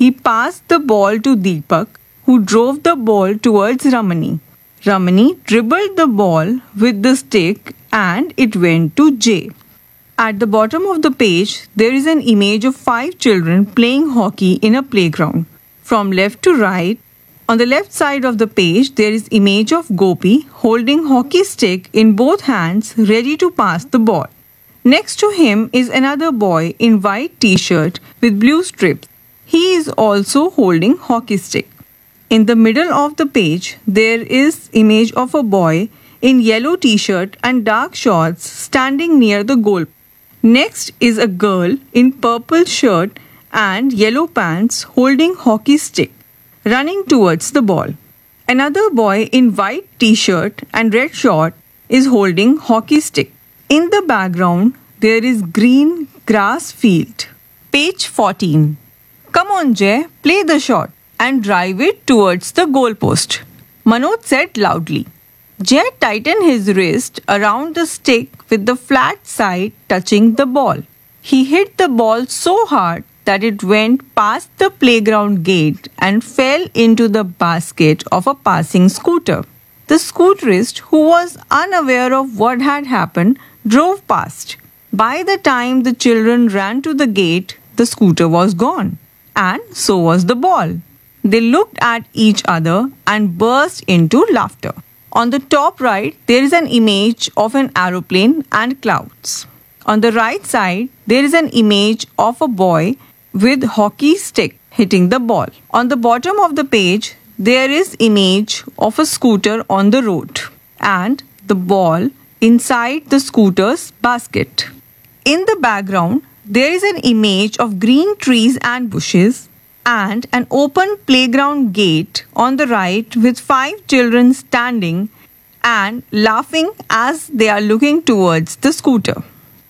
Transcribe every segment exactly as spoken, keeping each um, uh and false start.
he passed the ball to Deepak, who drove the ball towards Ramani. Ramani dribbled the ball with the stick and it went to Jay. At the bottom of the page, there is an image of five children playing hockey in a playground. From left to right, on the left side of the page, there is image of Gopi holding hockey stick in both hands ready to pass the ball. Next to him is another boy in white t-shirt with blue strips. He is also holding hockey stick. In the middle of the page, there is image of a boy in yellow t-shirt and dark shorts standing near the goal. Next is a girl in purple shirt and yellow pants holding hockey stick, running towards the ball. Another boy in white t-shirt and red short is holding hockey stick. In the background, there is green grass field. Page fourteen. Come on, Jay, play the shot and drive it towards the goalpost, Manoj said loudly. Jay tightened his wrist around the stick with the flat side touching the ball. He hit the ball so hard that it went past the playground gate and fell into the basket of a passing scooter. The scooterist, who was unaware of what had happened, drove past. By the time the children ran to the gate, the scooter was gone, and so was the ball. They looked at each other and burst into laughter. On the top right, there is an image of an aeroplane and clouds. On the right side, there is an image of a boy with hockey stick hitting the ball. On the bottom of the page, there is image of a scooter on the road and the ball inside the scooter's basket. In the background, there is an image of green trees and bushes and an open playground gate on the right with five children standing and laughing as they are looking towards the scooter.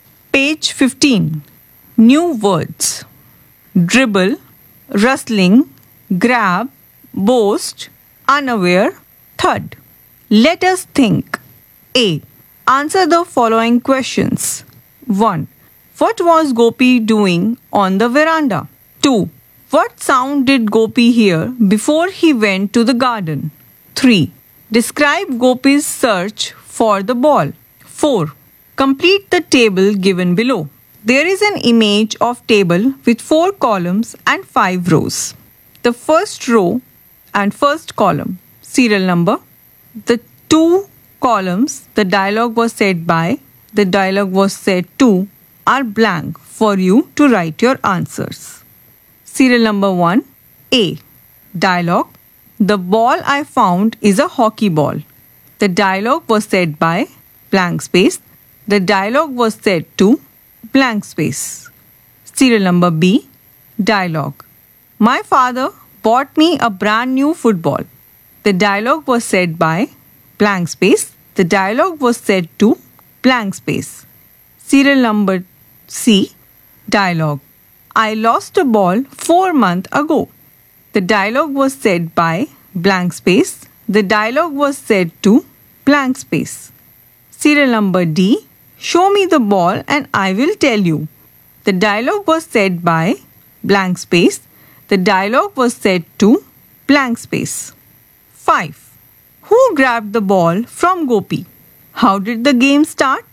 Page fifteen. New words. Dribble, rustling, grab, boast, unaware, thud. Let us think. A. Answer the following questions. one. What was Gopi doing on the veranda? two. What sound did Gopi hear before he went to the garden? three. Describe Gopi's search for the ball. four. Complete the table given below. There is an image of table with four columns and five rows. The first row and first column, serial number. The two columns, the dialogue was said by, the dialogue was said to, are blank for you to write your answers. Serial number one. A. Dialogue. The ball I found is a hockey ball. The dialogue was said by, blank space. The dialogue was said to, blank space. Serial number B. Dialogue. My father bought me a brand new football. The dialogue was said by, blank space. The dialogue was said to, blank space. Serial number C. Dialogue. I lost a ball four months ago. The dialogue was said by, blank space. The dialogue was said to, blank space. Serial number D. Show me the ball and I will tell you. The dialogue was said by, blank space. The dialogue was said to, blank space. five. Who grabbed the ball from Gopi? How did the game start?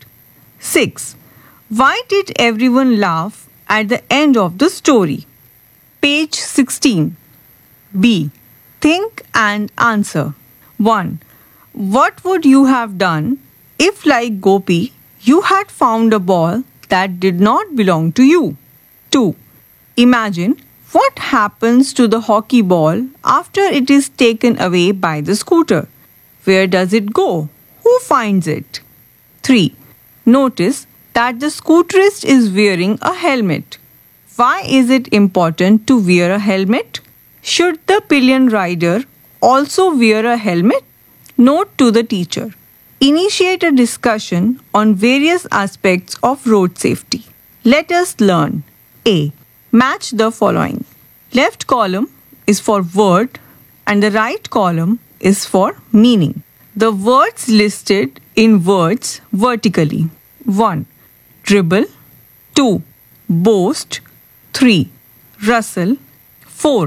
six. Why did everyone laugh at the end of the story? Page sixteen. B. Think and answer. one. What would you have done if, like Gopi, you had found a ball that did not belong to you? two. Imagine what happens to the hockey ball after it is taken away by the scooter. Where does it go? Who finds it? three. Notice that the scooterist is wearing a helmet. Why is it important to wear a helmet? Should the pillion rider also wear a helmet? Note to the teacher. Initiate a discussion on various aspects of road safety. Let us learn. A. Match the following. Left column is for word and the right column is for meaning. The words listed in words vertically. one. Dribble. two. Boast. three. Rustle. four.